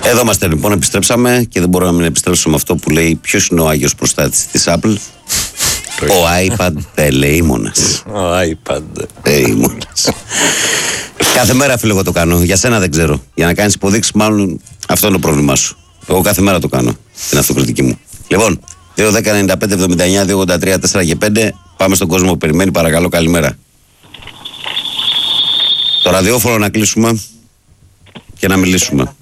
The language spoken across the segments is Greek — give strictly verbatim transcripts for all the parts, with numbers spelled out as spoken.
Εδώ είμαστε λοιπόν, επιστρέψαμε και δεν μπορούμε να μην επιστρέψουμε με αυτό που λέει ποιος είναι ο Άγιος Προστάτης της Apple. Ο iPad ελεήμονας. Ο iPad ελεήμονας. Κάθε μέρα, φίλε, εγώ το κάνω. Για σένα δεν ξέρω. Για να κάνεις υποδείξεις, μάλλον αυτό είναι το πρόβλημά σου. Εγώ κάθε μέρα το κάνω. Την αυτοκριτική μου. Λοιπόν, δύο δέκα ενενήντα πέντε εβδομήντα εννιά δύο ογδόντα τρία τέσσερα και πέντε. Πάμε στον κόσμο που περιμένει, παρακαλώ, καλημέρα. Το ραδιόφωνο να κλείσουμε και να μιλήσουμε.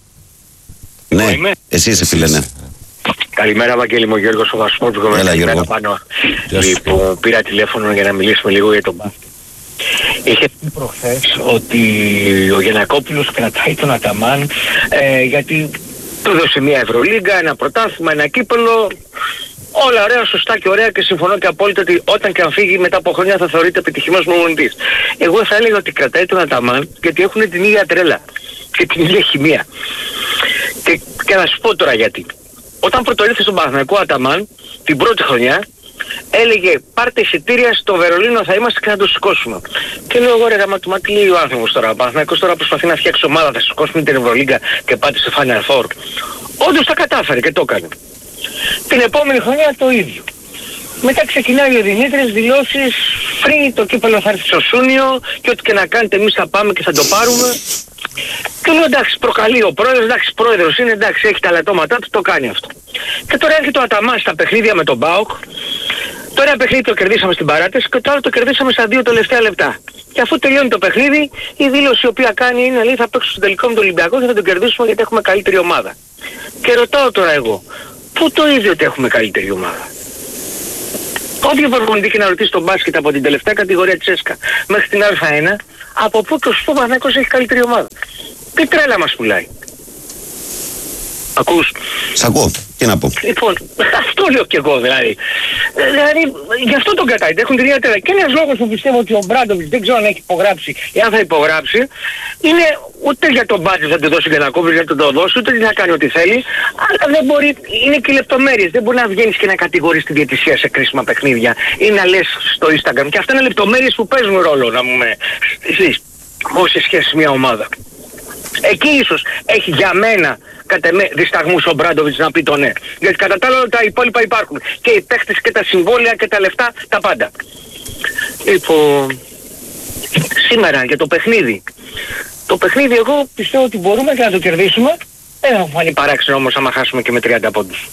Ναι, είμαι. Εσύ είσαι, φίλε, ναι. Καλημέρα, Βαγγέλη, μου ο Γιώργος ο Βασπόρτου. Έλα, Γιώργο. Πάνω. Λοιπόν, πήρα τηλέφωνο για να μιλήσουμε λίγο για τον μπάσκετ. Είχε πει προχθές ότι ο Γιαννακόπουλος κρατάει τον Αταμάν ε, γιατί του έδωσε μια Ευρωλίγκα, ένα πρωτάθλημα, ένα κύπελο. Όλα ωραία, σωστά και ωραία, και συμφωνώ και απόλυτα ότι όταν και αν φύγει μετά από χρόνια θα θεωρείται επιτυχημένος προπονητής. Εγώ θα έλεγα ότι κρατάει τον Αταμάν γιατί έχουν την ίδια τρέλα και την ίδια χημεία. Και, και να σου πω τώρα γιατί. Όταν πρωτοήλθε στον Παναθηναϊκό Αταμάν την πρώτη χρονιά, έλεγε πάρτε εισιτήρια στο Βερολίνο, θα είμαστε και να το σηκώσουμε. Και λέω εγώ, ρε γάμα του, μα τι λέει ο άνθρωπος τώρα? Ο Παναθηναϊκός τώρα προσπαθεί να φτιάξει ομάδα, θα σηκώσουμε την Ευρωλίγκα και πάτε σε Final Four. Όντως τα κατάφερε και το έκανε. Την επόμενη χρονιά το ίδιο. Μετά ξεκινάει ο Δημήτρης δηλώσεις, πριν το κύπελο θα έρθει στο Σούνιο και ό,τι και να κάνετε εμείς θα πάμε και θα το πάρουμε. Και λέω εντάξει, προκαλεί ο πρόεδρος, εντάξει, πρόεδρος είναι, εντάξει, έχει τα λατώματά του, το κάνει αυτό. Και τώρα έρχεται ο Αταμάν στα παιχνίδια με τον ΠΑΟΚ. Το ένα παιχνίδι το κερδίσαμε στην παράταση και το άλλο το κερδίσαμε στα δύο τελευταία λεπτά. Και αφού τελειώνει το παιχνίδι, η δήλωση η οποία κάνει είναι, λέει, θα παίξω στο τελικό με τον Ολυμπιακό και θα τον κερδίσουμε γιατί έχουμε καλύτερη ομάδα. Και ρωτάω τώρα εγώ, πού το είδε ότι έχουμε καλύτερη ομάδα? Όποιο προπονητή και να ρωτήσει τον μπάσκετ από την τελευταία κατηγορία της ΕΣΚΑ μέχρι την Α1, από πού και ως πού ο Παναθηναϊκός έχει καλύτερη ομάδα? Τι τρέλα μας πουλάει? Ακούς? Σ' ακούω. Τι να πω. Λοιπόν, αυτό λέω κι εγώ δηλαδή. Ε, δηλαδή, γι' αυτό τον κατάγεται. Έχουν την ίδια τρέλα. Και ένας λόγος που πιστεύω ότι ο Μπράντοβιτς δεν ξέρω αν έχει υπογράψει ή αν θα υπογράψει, είναι ούτε για τον μπάτζετ θα του δώσει και να κόβει, για τον το δώσει, ούτε να κάνει ό,τι θέλει, αλλά δεν μπορεί, είναι και λεπτομέρειες. Δεν μπορεί να βγαίνεις και να κατηγορείς τη διαιτησία σε κρίσιμα παιχνίδια ή να λες στο Instagram. Και αυτά είναι λεπτομέρειες που παίζουν ρόλο, να πούμε, εσείς, όσες σχέσεις μια ομάδα. Εκεί ίσως έχει για μένα κατά με δισταγμούς ο Μπράντοβιτς να πει το ναι. Γιατί κατά τα άλλα τα υπόλοιπα υπάρχουν. Και οι παίχτες και τα συμβόλαια και τα λεφτά, τα πάντα. Λοιπόν, σήμερα για το παιχνίδι. Το παιχνίδι εγώ πιστεύω ότι μπορούμε και να το κερδίσουμε. Δεν θα φανεί παράξενο όμως άμα χάσουμε και με τριάντα πόντους.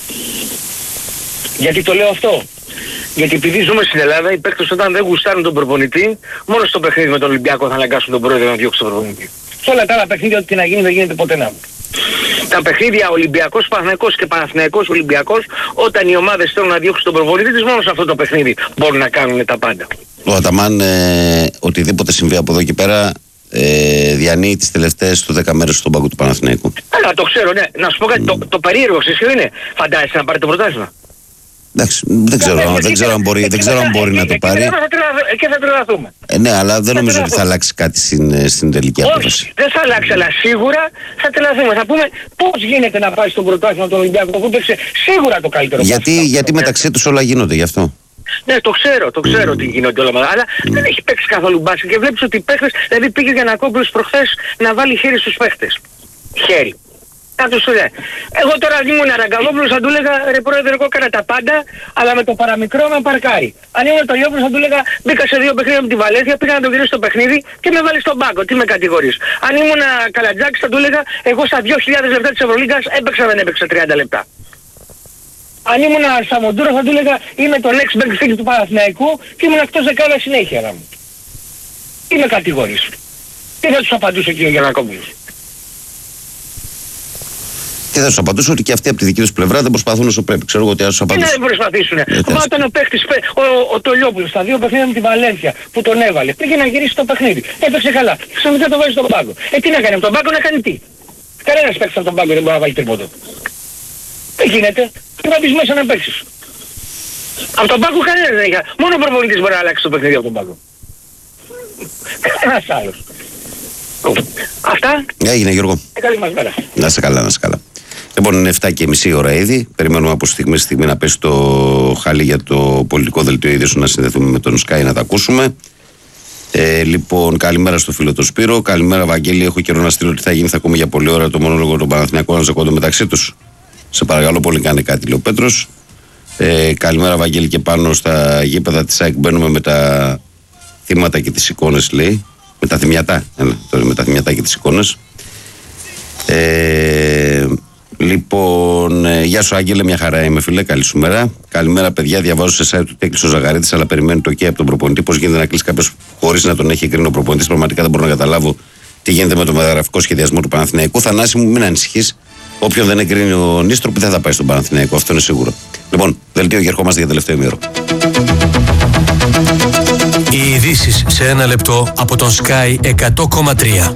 Γιατί το λέω αυτό? Γιατί επειδή ζούμε στην Ελλάδα, οι παίκτες όταν δεν γουστάρουν τον προπονητή, μόνο στο παιχνίδι με τον Ολυμπιακό θα αναγκάσουν τον πρόεδρο να διώξει τον προπονητή. Σε όλα τα άλλα παιχνίδια, ό,τι να γίνει δεν γίνεται ποτέ να. Τα παιχνίδια Ολυμπιακός Παναθηναϊκός και Παναθηναϊκός Ολυμπιακός, όταν οι ομάδες θέλουν να διώξουν τον προπονητή της, μόνο σε αυτό το παιχνίδι μπορούν να κάνουν τα πάντα. Ο Αταμάν, ε, οτιδήποτε συμβεί από εδώ και πέρα, ε, διανύει τις τελευταίες του δέκα μέρες στον πάγκο του Παναθηναϊκού. Αλλά το ξέρω, ναι. Να σου πω κάτι, mm. το, το περίεργο ξέρεις ποιο είναι? Φαντάζεσαι να πάρει το πρωτάθλημα? Εντάξει, δεν ξέρω, δεν ξέρω αν μπορεί, δεν ξέρω αν μπορεί να το πάρει. Και θα τρελαθούμε. Ε, ναι, αλλά δεν νομίζω ότι θα αλλάξει κάτι στην, στην τελική απόφαση. Όχι, δεν θα αλλάξει, αλλά σίγουρα θα τρελαθούμε. Θα πούμε πώς γίνεται να πάει στον πρωτάθλημα τον Ολυμπιακό που παίξει σίγουρα το καλύτερο. Γιατί, γιατί, γιατί μεταξύ τους όλα γίνονται γι' αυτό. Ναι, το ξέρω, το ξέρω ότι mm. γίνονται όλα, αλλά mm. δεν έχει παίξει καθόλου μπάσκετ και βλέπεις ότι οι παίχτες, δηλαδή πήγε για να κόμπλους προχθές να βάλει χέρι στους παίχτες. Χέρι. Κάτω σου λέει. Εγώ τώρα αν ήμουν Ραγκαλόπουλος θα του έλεγα ρε πρόεδρε, εγώ έκανα τα πάντα, αλλά με το παραμικρό με παρκάρει. Αν ήμουν το Λιόπουλος θα του έλεγα μπήκα σε δύο παιχνίδια με τη Βαλένθια, πήγα να το γυρίσω στο παιχνίδι και με βάλει στον πάγκο. Τι με κατηγορείς? Αν ήμουν Καλατζάκης θα του έλεγα εγώ στα δύο χιλιάδες λεπτά της Ευρωλίγκας έπαιξα, δεν έπαιξα τριάντα λεπτά. Αν ήμουν Σαμοντούρα θα του έλεγα είμαι το next back fix του Παναθηναϊκού και ήμουν εκτός δεκάδα συνέχεια να μου. Τι με κατηγορείς? Τι θα τους απαντούσε εκεί ο Γιαννακόπουλος? Και θα τους απαντήσω ότι και αυτοί από τη δική τους πλευρά δεν προσπαθούν όσο πρέπει. Ξέρω εγώ ότι θα τους απαντήσουν. Τι να δεν προσπαθήσουν. Μα όταν ο παίχτης, ο, ο Τολιόπουλος, στα δύο παιχνίδια με τη Βαλένθια που τον έβαλε, πήγε να γυρίσει το παιχνίδι. Έπαιξε καλά. Ξαφνικά το βάζει στον πάγκο. Ε, τι να κάνει από τον πάγκο, να κάνει τι? Κανένας παίκτης από τον πάγκο δεν μπορεί να βάλει τίποτα. Δεν γίνεται. Τι να μπεις μέσα να παίξεις. Από τον πάγκο κανένας δεν έχει. Μόνο ο προπονητής μπορεί να αλλάξει το παιχνίδι από τον πάγκο. Κανένας άλλος. Αυτά. Έγινε, Γιώργο. Ε, καλή μας μέρα. Να σε καλά, να σε καλά. Λοιπόν, είναι εφτά και μισή ώρα ήδη. Περιμένουμε από στιγμή στη στιγμή να πέσει το χαλί για το πολιτικό δελτίο είδησεων, να συνδεθούμε με τον Sky να τα ακούσουμε. Ε, λοιπόν, καλημέρα στο φίλο του Σπύρο. Καλημέρα, Βαγγέλη. Έχω καιρό να στείλω τι θα γίνει. Θα ακούμε για πολλή ώρα το μονόλογο των Παναθηναϊκών να ζεκώνται μεταξύ του. Σε παρακαλώ πολύ, κάνε κάτι, λέει ο Πέτρος. Ε, καλημέρα, Βαγγέλη, και πάνω στα γήπεδα της ΑΕΚ μπαίνουμε με τα θύματα και τις εικόνες, λέει. Με τα θυμιατά. Έλα, τώρα με τα θυμιατά και τις εικόνες. Ε, λοιπόν, ε, γεια σου, Άγγελε, μια χαρά είμαι, φίλε. Καλή σου μέρα. Καλημέρα, παιδιά. Διαβάζω σε site του έκλεισε ο Ζαγαρίτης, αλλά περιμένει το OK από τον προπονητή. Πώς γίνεται να κλείσει κάποιος χωρίς να τον έχει εγκρίνει ο προπονητής? Πραγματικά δεν μπορώ να καταλάβω τι γίνεται με το μεταγραφικό σχεδιασμό του Παναθηναϊκού. Θανάση μου, μην ανησυχείς. Όποιον δεν εγκρίνει ο Νίστροπ δεν θα πάει στον Παναθηναϊκό. Αυτό είναι σίγουρο. Λοιπόν, δελτίο και ερχόμαστε για τελευταίο ημίωρο. Οι ειδήσεις σε ένα λεπτό από τον Sky εκατό κόμμα τρία.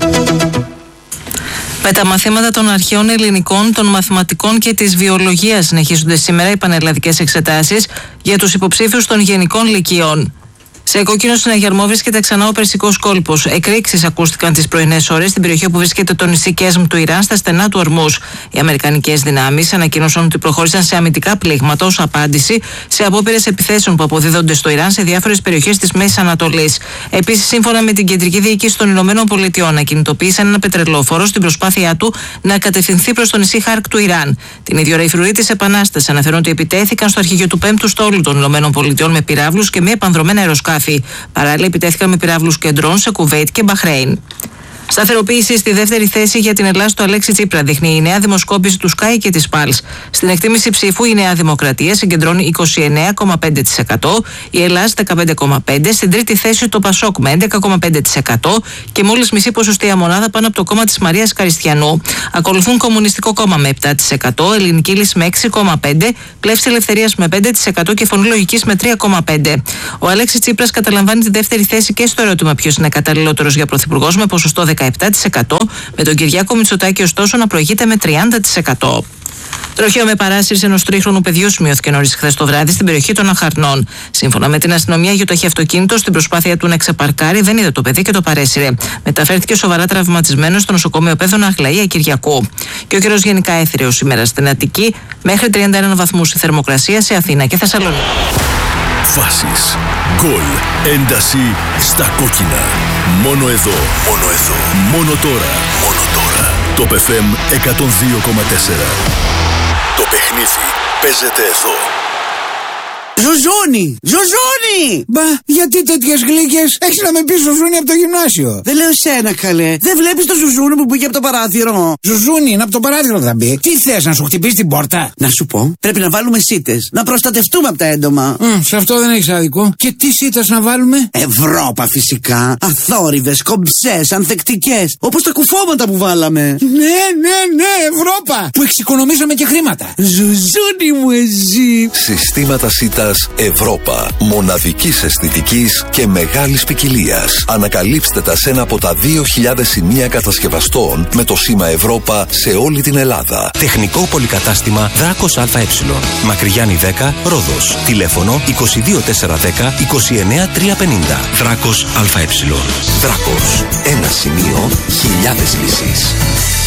Με τα μαθήματα των αρχαίων ελληνικών, των μαθηματικών και της βιολογίας συνεχίζονται σήμερα οι πανελλαδικές εξετάσεις για τους υποψήφιους των γενικών λυκειών. Σε κόκκινο συναγερμό βρίσκεται ξανά ο Περσικός κόλπος. Εκρήξεις ακούστηκαν τις πρωινές ώρες στην περιοχή που βρίσκεται το νησί Κέσμ του Ιράν, στα στενά του Ορμούς. Οι αμερικανικές δυνάμεις ανακοίνωσαν ότι προχώρησαν σε αμυντικά πλήγματα ως απάντηση σε απόπειρες επιθέσεων που αποδίδονται στο Ιράν σε διάφορες περιοχές της Μέσης Ανατολής. Επίσης, σύμφωνα με την Κεντρική Διοίκηση των Ηνωμένων Πολιτειών, ακινητοποίησαν ένα πετρελόφορο στην προσπάθειά του να κατευθυνθεί προς το νησί Χάρκ του Ιράν. Την ίδια ώρα, οι φρουροί της Επανάστασης αναφέρουν ότι επιτέθηκαν στο αρχηγείο του πέμπτου στόλου των Ηνωμένων Πολιτειών με πυράβλους και με επανδρομένα αεροσκάφη. Παράλληλα, επιτέθηκαν με πυράβλους κεντρών σε Κουβέιτ και Μπαχρέιν. Σταθεροποίηση στη δεύτερη θέση για την Ελλάδα του Αλέξη Τσίπρα δείχνει η νέα δημοσκόπηση του Sky και της Πάλς. Στην εκτίμηση ψήφου η Νέα Δημοκρατία συγκεντρώνει είκοσι εννέα κόμμα πέντε τοις εκατό, η Ελλάδα δεκαπέντε κόμμα πέντε τοις εκατό, στην τρίτη θέση το Πασόκ με έντεκα κόμμα πέντε τοις εκατό και μόλις μισή ποσοστία μονάδα πάνω από το κόμμα της Μαρίας Καριστιανού. Ακολουθούν Κομμουνιστικό Κόμμα με επτά τοις εκατό, Ελληνική Λύση με έξι κόμμα πέντε τοις εκατό, Πλεύση Ελευθερίας με πέντε τοις εκατό και Φωνή Λογικής με τρία κόμμα πέντε τοις εκατό. Ο Αλέξης Τσίπρας καταλαμβάνει τη δεύτερη θέση και στο ερώτημα ποιος είναι καταλληλότερος για πρωθυπουργός με ποσοστό δεκαεπτά τοις εκατό, με τον Κυριάκο Μητσοτάκη ωστόσο να προηγείται με τριάντα τοις εκατό. Τροχαίο με παράσυρση ενός τρίχρονου παιδιού σημειώθηκε νωρίς χθες το βράδυ στην περιοχή των Αχαρνών. Σύμφωνα με την αστυνομία, γιοταχή αυτοκίνητο στην προσπάθεια του να ξεπαρκάρει δεν είδε το παιδί και το παρέσυρε. Μεταφέρθηκε σοβαρά τραυματισμένο στο νοσοκομείο Πέδων Αγλαία Κυριακού. Και ο καιρός γενικά έθρεο σήμερα στην Αττική, μέχρι τριάντα ένα βαθμούς η θερμοκρασία σε Αθήνα και Θεσσαλονίκη. Φάσεις, γκολ, ένταση στα κόκκινα. Μόνο εδώ, μόνο εδώ, μόνο τώρα, μόνο τώρα. Το Π Φ Μ εκατόν δύο κόμμα τέσσερα. Το παιχνίδι παίζεται εδώ. Ζουζούνι! Ζουζούνι! Μπα, γιατί τέτοιες γλύκες? Έχεις να με πεις Ζουζούνι από το γυμνάσιο. Δεν λέω εσένα, καλέ. Δεν βλέπεις το Ζουζούνι που πήγε από το παράθυρο? Ζουζούνι, είναι από το παράθυρο θα μπει. Τι θες, να σου χτυπήσει την πόρτα? Να σου πω, πρέπει να βάλουμε σίτες. Να προστατευτούμε από τα έντομα. Mm, σε αυτό δεν έχεις άδικο. Και τι σίτες να βάλουμε? Ευρώπα φυσικά. Αθόρυβες, κομψές, ανθεκτικές. Όπως τα κουφώματα που βάλαμε. Ναι, ναι, ναι, Ευρώπα. Που εξοικονομήσαμε και χρήματα. Ζουζούνι μου εσύ. Συστήματα σίτα Ευρώπα. Μοναδικής αισθητικής και μεγάλης ποικιλίας. Ανακαλύψτε τα σε ένα από τα δύο χιλιάδες σημεία κατασκευαστών με το σήμα Ευρώπα σε όλη την Ελλάδα. Τεχνικό πολυκατάστημα Δράκος ΑΕ. Μακρυγιάννη δέκα, Ρόδος. Τηλέφωνο είκοσι δύο τετρακόσια δέκα είκοσι εννέα τριακόσια πενήντα. Δράκος ΑΕ. Δράκος. Ένα σημείο, χιλιάδες λύσεις.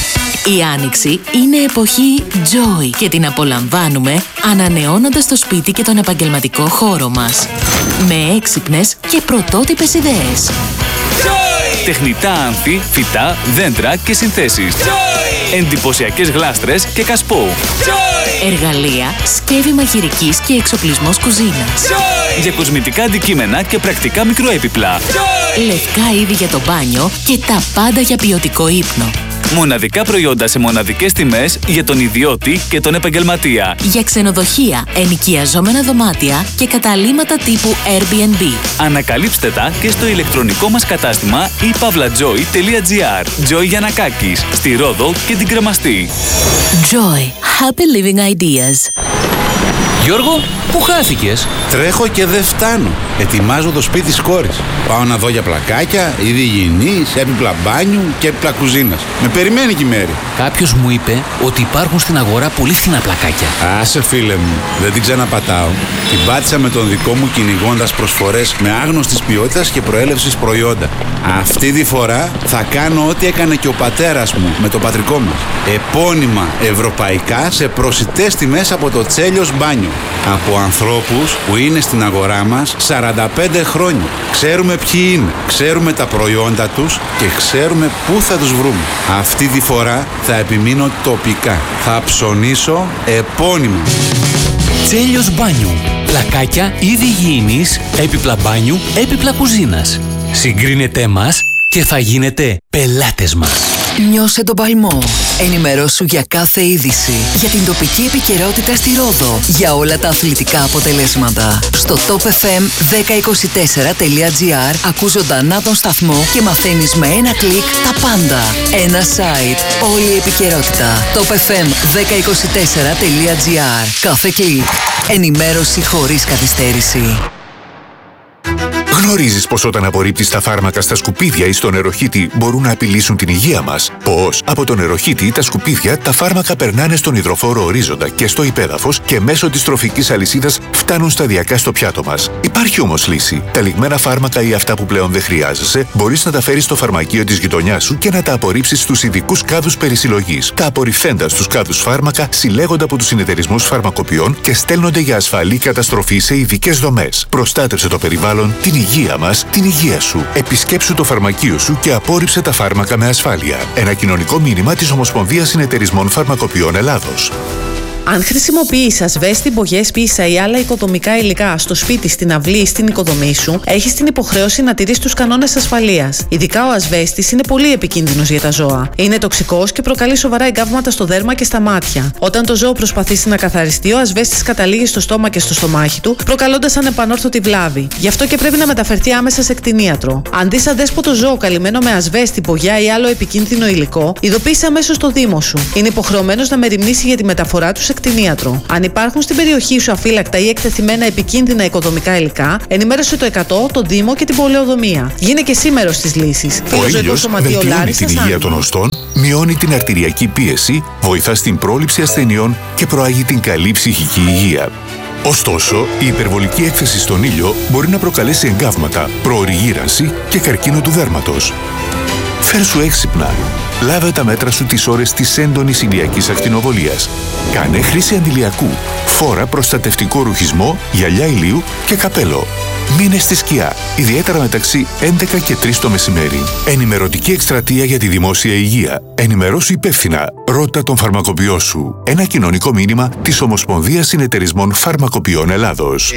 Η Άνοιξη είναι εποχή Joy και την απολαμβάνουμε ανανεώνοντας το σπίτι και τον επαγγελματικό χώρο μας. Με έξυπνες και πρωτότυπες ιδέες. Joy! Τεχνητά άνθη, φυτά, δέντρα και συνθέσεις. Joy! Εντυπωσιακές γλάστρες και κασπό. Joy! Εργαλεία, σκεύη μαγειρικής και εξοπλισμός κουζίνας. Joy! Για κοσμητικά αντικείμενα και πρακτικά μικροέπιπλα. Joy! Λευκά είδη για το μπάνιο και τα πάντα για ποιοτικό ύπνο. Μοναδικά προϊόντα σε μοναδικές τιμές για τον ιδιώτη και τον επαγγελματία. Για ξενοδοχεία, ενοικιαζόμενα δωμάτια και καταλύματα τύπου Airbnb. Ανακαλύψτε τα και στο ηλεκτρονικό μας κατάστημα e pavlajoy τελεία gr. Joy Γιαννακάκης, στη Ρόδο και την Κρεμαστή. Joy. Happy living ideas. Γιώργο, πού χάθηκες? Τρέχω και δεν φτάνω. Ετοιμάζω το σπίτι της κόρης. Πάω να δω για πλακάκια, είδη υγιεινής, έπιπλα μπάνιου και έπιπλα κουζίνας. Με περιμένει και η Μέρη. Κάποιος μου είπε ότι υπάρχουν στην αγορά πολύ φθηνά πλακάκια. Άσε φίλε μου, δεν την ξαναπατάω. Την πάτησα με τον δικό μου κυνηγώντας προσφορές με άγνωστης ποιότητας και προέλευσης προϊόντα. Αυτή τη φορά θα κάνω ό,τι έκανε και ο πατέρας μου με το πατρικό μας. Επώνυμα ευρωπαϊκά σε προσιτές τιμές από το Τσέλιος Μπάνιο. Από ανθρώπους που είναι στην αγορά μας σαράντα σαράντα πέντε χρόνια. Ξέρουμε ποιοι είναι, ξέρουμε τα προϊόντα τους και ξέρουμε πού θα τους βρούμε. Αυτή τη φορά θα επιμείνω τοπικά. Θα ψωνίσω επώνυμα. Τσέλιος Μπάνιου. Πλακάκια είδη υγιεινής, έπιπλα μπάνιου, έπιπλα κουζίνας. Συγκρίνετε μας και θα γίνετε πελάτες μας. Νιώσε τον παλμό. Ενημερώσου για κάθε είδηση. Για την τοπική επικαιρότητα στη Ρόδο. Για όλα τα αθλητικά αποτελέσματα. Στο top f m δέκα είκοσι τέσσερα τελεία gr ακούς ζωντανά τον σταθμό και μαθαίνεις με ένα κλικ τα πάντα. Ένα site. Όλη η επικαιρότητα. top f m δέκα είκοσι τέσσερα τελεία gr. Κάθε κλικ. Ενημέρωση χωρίς καθυστέρηση. Γνωρίζεις πως όταν απορρίπτεις τα φάρμακα στα σκουπίδια ή στο νεροχύτη μπορούν να απειλήσουν την υγεία μας? Πως από το νεροχύτη τα σκουπίδια τα φάρμακα περνάνε στον υδροφόρο ορίζοντα και στο υπέδαφος και μέσω της τροφικής αλυσίδας φτάνουν σταδιακά στο πιάτο μας. Υπάρχει όμως λύση. Τα λιγμένα φάρμακα ή αυτά που πλέον δεν χρειάζεσαι μπορείς να τα φέρεις στο φαρμακείο της γειτονιάς σου και να τα απορρίψεις στους ειδικούς κάδους περισυλλογής. Τα απορριφθέντα στους κάδους φάρμακα συλλέγονται από τους συνεταιρισμούς φαρμακοποιών και στέλνονται για ασφαλή καταστροφή σε ειδικές δομές. Προστάτευσε το περιβάλλον, την υγεία μας, την υγεία σου. Επισκέψου το φαρμακείο σου και απόρριψε τα φάρμακα με ασφάλεια. Ένα κοινωνικό μήνυμα της Ομοσπονδίας Συνεταιρισμών Φαρμακοποιών Ελλάδος. Αν χρησιμοποιείς ασβέστη, μπογιές, πίσα ή άλλα οικοδομικά υλικά στο σπίτι, στην αυλή ή στην οικοδομή σου, έχεις την υποχρέωση να τηρείς τους κανόνες ασφαλείας. Ειδικά ο ασβέστης είναι πολύ επικίνδυνος για τα ζώα. Είναι τοξικός και προκαλεί σοβαρά εγκάβματα στο δέρμα και στα μάτια. Όταν το ζώο προσπαθήσει να καθαριστεί, ο ασβέστης καταλήγει στο στόμα και στο στομάχι του, προκαλώντας ανεπανόρθωτη βλάβη. Γι' αυτό και πρέπει να μεταφερθεί άμεσα σε κτηνίατρο. Αν δεις αδέσποτο ζώο καλυμμένο με ασβέστη, μπογιά ή άλλο επικίνδυνο υλικό, ειδοποίησε αμέσως το Δήμο σου. Είναι υποχρεωμένος να μεριμνήσει για τη μεταφορά του σε κτηνίατρο. Αν υπάρχουν στην περιοχή σου αφύλακτα ή εκτεθειμένα επικίνδυνα οικοδομικά υλικά, ενημέρωσε το εκατό, τον Δήμο και την πολεοδομία. Γίνε και εσύ μέρος της λύσης. Ο ήλιος βελτιώνει την υγεία των οστών, μειώνει την αρτηριακή πίεση, βοηθά στην πρόληψη ασθενειών και προάγει την καλή ψυχική υγεία. Ωστόσο, η υπερβολική έκθεση στον ήλιο μπορεί να προκαλέσει εγκάβματα, προωρή γύρανση και καρκίνο του δέρματος. Φέρσου έξυπνα. Λάβε τα μέτρα σου τις ώρες της έντονης ηλιακής ακτινοβολίας. Κάνε χρήση αντιλιακού. Φόρα προστατευτικό ρουχισμό, γυαλιά ηλίου και καπέλο. Μείνε στη σκιά, ιδιαίτερα μεταξύ έντεκα και τρεις το μεσημέρι. Ενημερωτική εκστρατεία για τη δημόσια υγεία. Ενημερώσου υπεύθυνα. Ρώτα τον φαρμακοποιό σου. Ένα κοινωνικό μήνυμα της Ομοσπονδίας Συνεταιρισμών Φαρμακοποιών Ελλάδος.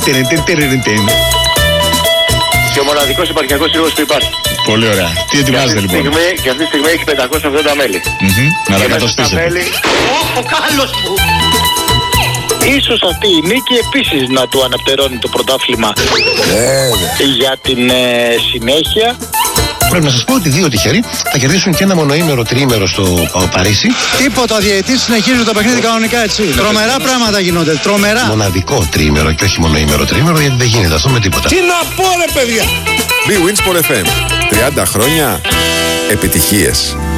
Και ο μοναδικός επαρχιακός σύλλογος που υπάρχει. Πολύ ωραία. Τι ετοιμάζετε λοιπόν? Στιγμή, και αυτή τη στιγμή έχει πεντακόσια εβδομήντα μέλη. Mm-hmm. Να τα κατοστήσετε. Μέλη... Ο κάλος μου! Ίσως αυτή η νίκη επίσης να του αναπτερώνει το πρωτάθλημα για την ε, συνέχεια. Πρέπει να σας πω ότι δύο τυχεροί θα κερδίσουν και ένα μονοήμερο τριήμερο στο Παρίσι. Τίποτα, ο διαιτητής συνεχίζει το παιχνίδι κανονικά, έτσι. Τρομερά πράγματα γίνονται, τρομερά. Μοναδικό τριήμερο και όχι μονοήμερο τριήμερο, γιατί δεν γίνεται αυτό με τίποτα. Τι να πω ρε παιδιά! Big Wins Sport εφ εμ. τριάντα χρόνια επιτυχίες.